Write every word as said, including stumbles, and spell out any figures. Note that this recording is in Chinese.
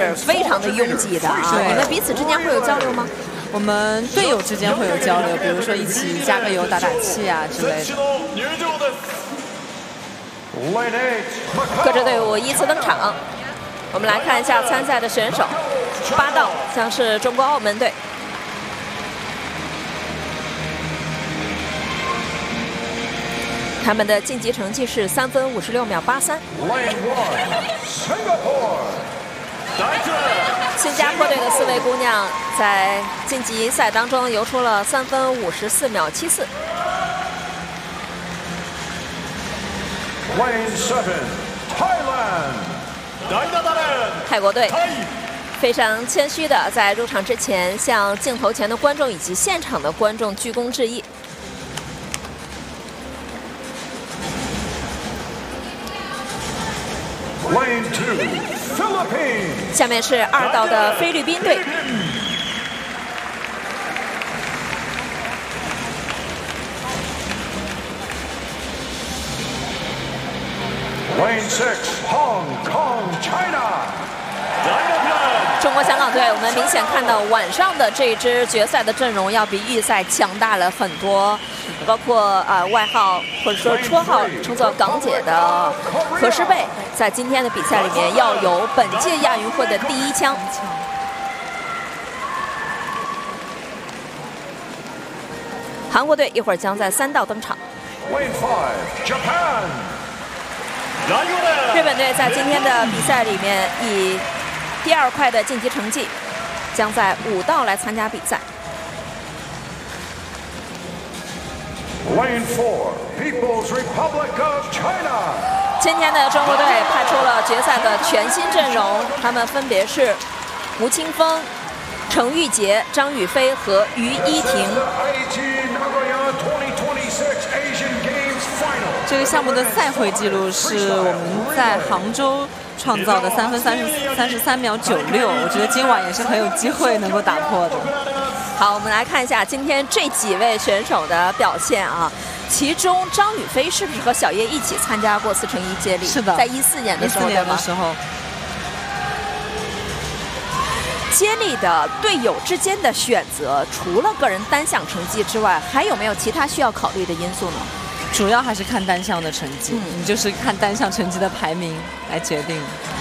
是非常的拥挤的啊。你们彼此之间会有交流吗？ 我们队友之间会有交流，比如说一起加个油、打打气啊之类的。 各支队伍依次登场，我们来看一下参赛的选手。八道将是中国澳门队。 他们的晋级成绩是三分五十六秒八三。新加坡队的四位姑娘在晋级赛当中游出了三分五十四秒七四。泰国队非常谦虚的在入场之前向镜头前的观众以及现场的观众鞠躬致意。 下面是二道的菲律宾队。中国香港队，我们明显看到晚上的这支决赛的阵容要比预赛强大了很多。 包括呃外号或者说绰号称作“港姐”的何诗蓓，在今天的比赛里面要有本届亚运会的第一枪。韩国队一会儿将在三道登场。日本队在今天的比赛里面以第二快的晋级成绩，将在五道来参加比赛。 Lane four, People's Republic of China. 今天的中国队派出了决赛的全新阵容，他们分别是吴青峰、程玉洁、张雨霏和于依婷。 这个项目的赛会记录是我们在杭州创造的三分三十三十三秒九六，我觉得今晚也是很有机会能够打破的。 好，我们来看一下今天这几位选手的表现啊。其中张雨霏是不是和小叶一起参加过四乘一接力？ 是的， 在一四年的时候， 对吗？时候， 接力的队友之间的选择，除了个人单项成绩之外，还有没有其他需要考虑的因素呢？ 主要还是看单项的成绩，嗯、你就是看单项成绩的排名来决定。